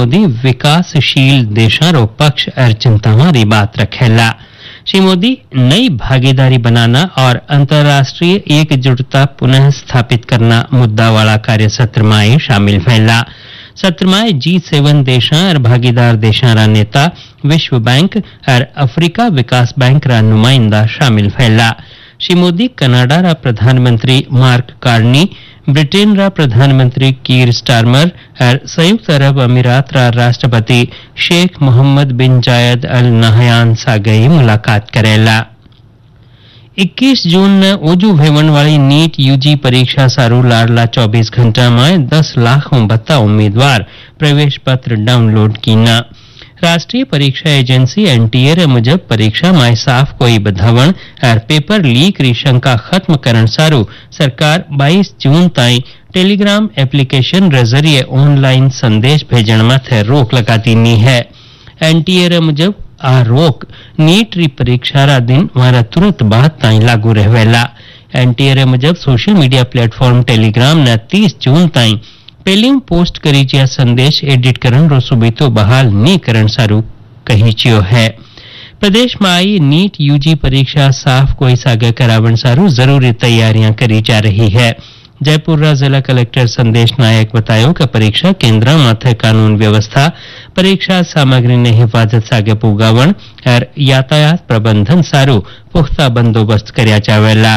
मोदी विकासशील देशों पक्ष और चिंतावारी बात रखेला। श्री मोदी नई भागीदारी बनाना और अंतर्राष्ट्रीय एकजुटता पुनः स्थापित करना मुद्दा वाला कार्य सत्र में शामिल भैला। सत्र में G7 देशों और भागीदार देशों रा नेता, विश्व बैंक और अफ्रीका विकास बैंक रा नुमाइंदा शामिल भैला। श्री मोदी कनाडा रा प्रधानमंत्री मार्क कार्नी, ब्रिटेन रा प्रधानमंत्री कीर स्टारमर और संयुक्त अरब अमीरात रा राष्ट्रपति शेख मोहम्मद बिन जायद अल नहयान सागई मुलाकात करेला। 21 जून ने ओजू भेवण वाली नीट यूजी परीक्षा सारू लाडला 24 घंटा में 10 लाख बत्ता उम्मीदवार प्रवेश पत्र डाउनलोड कीना। राष्ट्रीय परीक्षा एजेंसी NTA मुजब परीक्षा में साफ कोई बधावण और पेपर लीक री शंका खत्म करण सारू सरकार 22 जून ताई टेलीग्राम एप्लीकेशन रे जरिए ऑनलाइन संदेश भेजण माथे रोक लगाती नी है। NTA मुजब आ रोक नीट री परीक्षा रा दिन वारा तुरंत बाद ताई लागू रहेला। NTA मुजब सोशल मीडिया प्लेटफॉर्म टेलीग्राम ने 30 जून ताई पहली पोस्ट करी जिया संदेश एडिट करण रो सुबीतो बहाल नी करण सारू कही चियो है। प्रदेश में आई नीट यूजी परीक्षा साफ कोई सागे करावण सारू जरूरी तैयारियां करी जा रही है। जयपुर रा जिला कलेक्टर संदेश नायक बतायो कि परीक्षा केंद्र माथे कानून व्यवस्था, परीक्षा सामग्री ने हिफाजत सागे पुगावण और यातायात प्रबंधन सारू पुख्ता बंदोबस्त कर्या जावेला।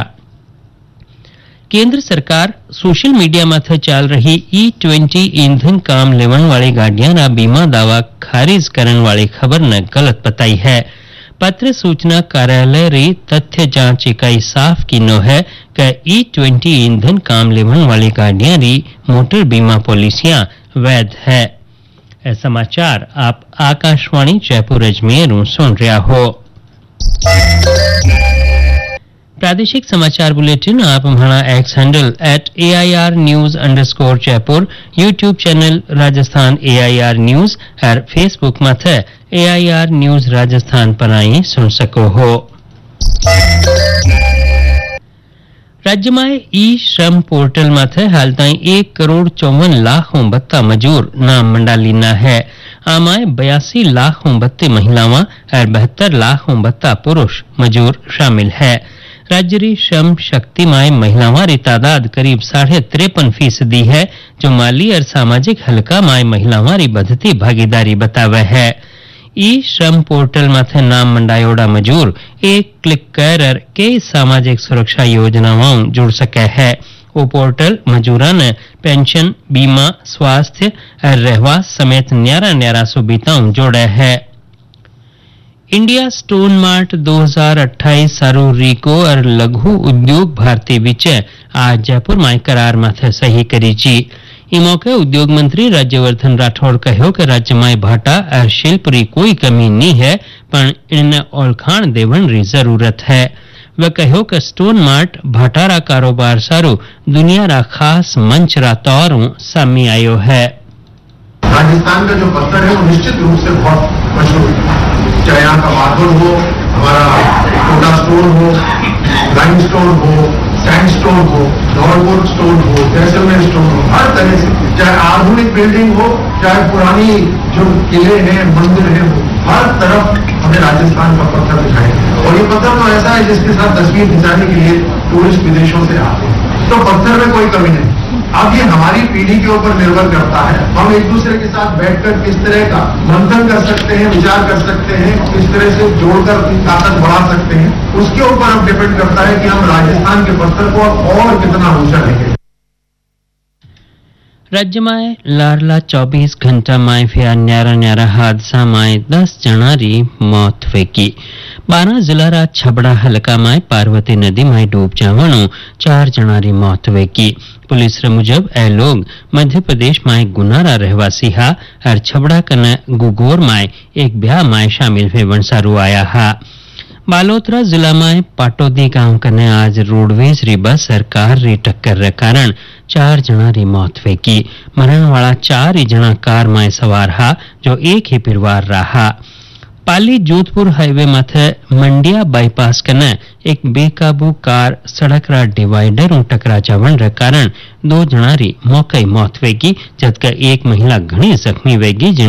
केंद्र सरकार सोशल मीडिया माथे चाल रही E20 ईंधन काम लेवण वाली गाड़ियां रा बीमा दावा खारिज करण वाली खबर ने गलत बताई है। पत्र सूचना कार्यालय री तथ्य जांच इकाई साफ की नो है कि E20 ईंधन काम लेवण वाली गाड़ियां री मोटर बीमा पॉलिसियां वैध है। ये समाचार आप आकाशवाणी जयपुर अजमेर सुन रहा हो। प्रादेशिक समाचार बुलेटिन आप हमारा x handle @AIR News_ Jaipur, YouTube channel Rajasthan AIR news और फेसबुक माथे AIR न्यूज राजस्थान पर आई सुन सको हो। राज्य में ई-श्रम पोर्टल माथे हाल ताई 1,54,00,000 बत्ता मजूर नाम मंडालीना है। आमाय 82 लाख बत्ते महिलावां और 72 लाख बत्ता पुरुष मजूर शामिल है। राज्य री श्रम शक्ति में महिलावां री तादाद करीब 53% है, जो माली और सामाजिक हलका में महिलावां री बढ़ती भागीदारी बतावे है। ई श्रम पोर्टल माथे नाम मंडायोड़ा मजूर एक क्लिक कर कई सामाजिक सुरक्षा योजनाओं जुड़ सके है। वो पोर्टल मजूरा ने पेंशन, बीमा, स्वास्थ्य और रहवास समेत न्यारा सुविधाओं जोड़े है। इंडिया स्टोन मार्ट 2028 सारू रीको और लघु उद्योग भारती विचे आज जयपुर में करार माथे सही करी जी। ई मौके उद्योग मंत्री राज्यवर्धन राठौड़ कहो कि राज्य में भाटा और शिल्प री कोई कमी नहीं है, पर इन्हें ओळखाण देवण री जरूरत है। वह कहो कि स्टोन मार्ट भाटा रा कारोबार सारू दुनिया रा खास मंच रा तौर सामने आयो है। राजस्थान का जो पत्थर है वो निश्चित रूप से बहुत मशहूर है, चाहे यहाँ का मार्बल हो, हमारा कोटा स्टोन हो, लाइम स्टोन हो, सैंड स्टोन हो, नॉर्वुड स्टोन हो, जैसलमेर स्टोन हो, हर तरह से, चाहे आधुनिक बिल्डिंग हो, चाहे पुरानी जो किले हैं, मंदिर है, हर तरफ हमें राजस्थान का पत्थर दिखाई देगा। और ये पत्थर तो ऐसा है जिसके साथ तस्वीर खिंचाने के लिए टूरिस्ट विदेशों से आते हैं, तो पत्थर में कोई कमी नहीं। अब ये हमारी पीढ़ी के ऊपर निर्भर करता है, हम एक दूसरे के साथ बैठकर किस तरह का मंथन कर सकते हैं, विचार कर सकते हैं, किस तरह से जोड़कर अपनी ताकत बढ़ा सकते हैं, उसके ऊपर अब डिपेंड करता है कि हम राजस्थान के पत्थर को और कितना ऊंचा लेंगे। राज्य में लाडला 24 घंटा में फिर न्यारा हादसा में 10 जना री मौत हुई। 12 जिला रा छबड़ा हलका में पार्वती नदी में डूब जावणु 4 जना री मौत हुई। पुलिस रे मुजब ए लोग मध्य प्रदेश में गुनारा रहवासी हा और छबड़ा कने गुगोर में एक ब्याह में शामिल होवन सारू आया हा। बालोतरा जिला में पाटोदी गांव कने आज रोडवेज री बस और कार री टक्कर रे कारण 4 जना री मौत हुई। मरण वाला 4 ही जना कार में सवार हा, जो एक ही परिवार रहा। पाली जोधपुर हाईवे माथे मंडिया बाईपास कने एक बेकाबू कार सड़क रा डिवाइडर टकरा जावन रे कारण 2 जना री मौके मौत हुई, जबकि एक महिला घणी जख्मी हुई।